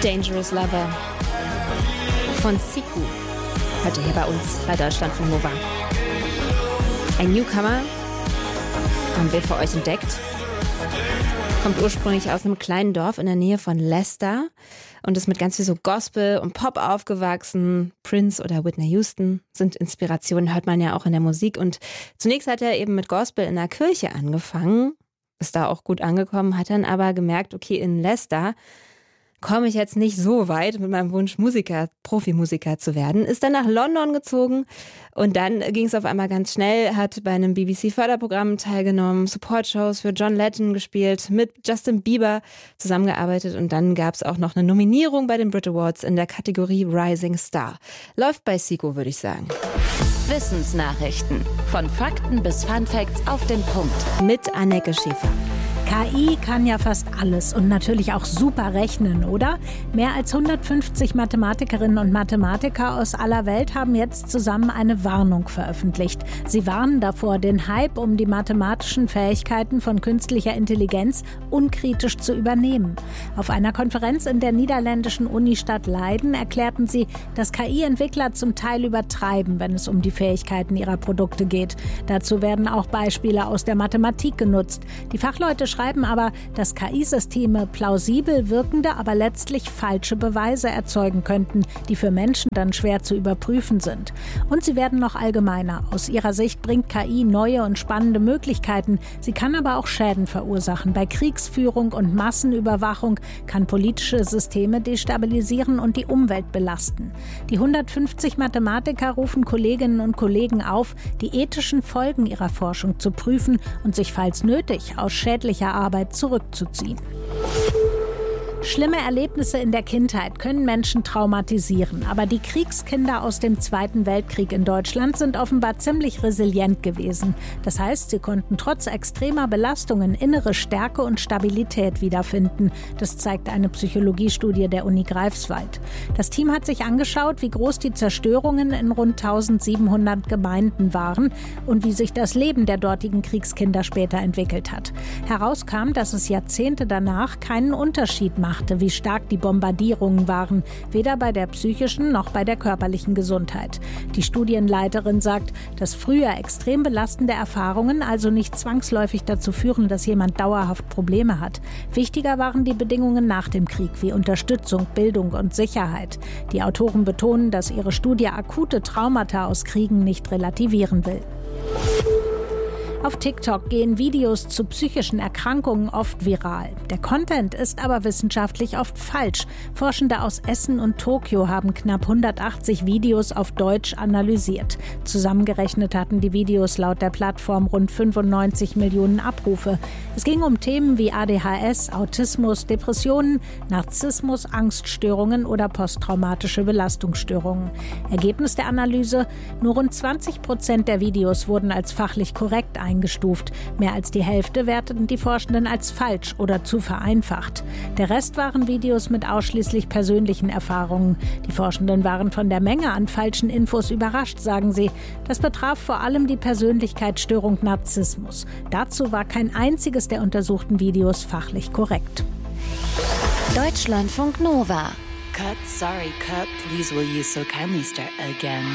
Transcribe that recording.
Dangerous Lover von Siku. Heute hier bei uns bei Deutschlandfunk Nova. Ein Newcomer haben wir für euch entdeckt. Kommt ursprünglich aus einem kleinen Dorf in der Nähe von Leicester und ist mit ganz viel so Gospel und Pop aufgewachsen. Prince oder Whitney Houston sind Inspirationen, hört man ja auch in der Musik. Und zunächst hat er eben mit Gospel in der Kirche angefangen, ist da auch gut angekommen, hat dann aber gemerkt, okay, in Leicester komme ich jetzt nicht so weit mit meinem Wunsch, Profimusiker zu werden. Ist dann nach London gezogen und dann ging es auf einmal ganz schnell, hat bei einem BBC-Förderprogramm teilgenommen, Support-Shows für John Legend gespielt, mit Justin Bieber zusammengearbeitet und dann gab es auch noch eine Nominierung bei den Brit Awards in der Kategorie Rising Star. Läuft bei Siku, würde ich sagen. Wissensnachrichten. Von Fakten bis Funfacts auf den Punkt. Mit Anneke Schäfer. KI kann ja fast alles und natürlich auch super rechnen, oder? Mehr als 150 Mathematikerinnen und Mathematiker aus aller Welt haben jetzt zusammen eine Warnung veröffentlicht. Sie warnen davor, den Hype um die mathematischen Fähigkeiten von künstlicher Intelligenz unkritisch zu übernehmen. Auf einer Konferenz in der niederländischen Unistadt Leiden erklärten sie, dass KI-Entwickler zum Teil übertreiben, wenn es um die Fähigkeiten ihrer Produkte geht. Dazu werden auch Beispiele aus der Mathematik genutzt. Die Fachleute schreiben aber, dass KI-Systeme plausibel wirkende, aber letztlich falsche Beweise erzeugen könnten, die für Menschen dann schwer zu überprüfen sind. Und sie werden noch allgemeiner. Aus ihrer Sicht bringt KI neue und spannende Möglichkeiten. Sie kann aber auch Schäden verursachen. Bei Kriegsführung und Massenüberwachung kann politische Systeme destabilisieren und die Umwelt belasten. Die 150 Mathematiker rufen Kolleginnen und Kollegen auf, die ethischen Folgen ihrer Forschung zu prüfen und sich, falls nötig, aus schädlicher Arbeit zurückzuziehen. Schlimme Erlebnisse in der Kindheit können Menschen traumatisieren. Aber die Kriegskinder aus dem Zweiten Weltkrieg in Deutschland sind offenbar ziemlich resilient gewesen. Das heißt, sie konnten trotz extremer Belastungen innere Stärke und Stabilität wiederfinden. Das zeigt eine Psychologiestudie der Uni Greifswald. Das Team hat sich angeschaut, wie groß die Zerstörungen in rund 1700 Gemeinden waren und wie sich das Leben der dortigen Kriegskinder später entwickelt hat. Herauskam, dass es Jahrzehnte danach keinen Unterschied macht, wie stark die Bombardierungen waren, weder bei der psychischen noch bei der körperlichen Gesundheit. Die Studienleiterin sagt, dass früher extrem belastende Erfahrungen also nicht zwangsläufig dazu führen, dass jemand dauerhaft Probleme hat. Wichtiger waren die Bedingungen nach dem Krieg, wie Unterstützung, Bildung und Sicherheit. Die Autoren betonen, dass ihre Studie akute Traumata aus Kriegen nicht relativieren will. Auf TikTok gehen Videos zu psychischen Erkrankungen oft viral. Der Content ist aber wissenschaftlich oft falsch. Forschende aus Essen und Tokio haben knapp 180 Videos auf Deutsch analysiert. Zusammengerechnet hatten die Videos laut der Plattform rund 95 Millionen Abrufe. Es ging um Themen wie ADHS, Autismus, Depressionen, Narzissmus, Angststörungen oder posttraumatische Belastungsstörungen. Ergebnis der Analyse: Nur rund 20% der Videos wurden als fachlich korrekt eingestuft. Mehr als die Hälfte werteten die Forschenden als falsch oder zu vereinfacht. Der Rest waren Videos mit ausschließlich persönlichen Erfahrungen. Die Forschenden waren von der Menge an falschen Infos überrascht, sagen sie. Das betraf vor allem die Persönlichkeitsstörung Narzissmus. Dazu war kein einziges der untersuchten Videos fachlich korrekt. Deutschlandfunk Nova. Cut, sorry, cut, please will you so kindly start again.